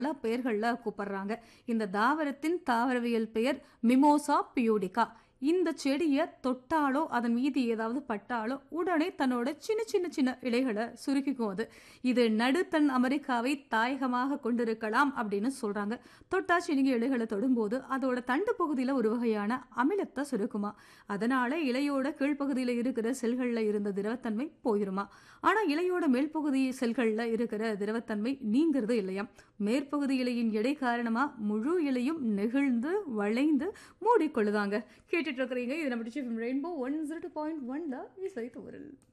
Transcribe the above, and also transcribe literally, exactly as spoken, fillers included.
பல பெயர்கள்ல கூப்பிடுறாங்க. இந்த தாவரத்தின் தாவரவியல் பெயர் மிமோசா பியூடிகா. இந்த செடியை தொட்டாலோ அதன் மீது ஏதாவது பட்டாலோ உடனே தன்னோட சின்ன சின்ன சின்ன இலைகளை சுருக்கிக்கும். அது இது நடுத்தன் அமெரிக்காவை தாயகமாக கொண்டிருக்கலாம் அப்படின்னு சொல்றாங்க. தொட்டா சினிங்க இலைகளை தொடும்போது அதோட தண்டு பகுதியில ஒரு வகையான அமிலத்தை சுருக்குமா. அதனால இலையோட கீழ்ப்பகுதியில இருக்கிற செல்கள்ல இருந்த திரவத்தன்மை போயிருமா. ஆனா இலையோட மேல் பகுதி செல்கள்ல இருக்கிற திரவத்தன்மை நீங்கிறது இல்லையா. மேற்பகுதி இலையின் எடை காரணமா முழு இலையும் நெகிழ்ந்து வளைந்து மூடிக்கொள்ளுதாங்க. கேட்டுட்டு இருக்கிறீங்க இது நம்ம rainbow one zero two point ஒன்ல இசை தூரல்.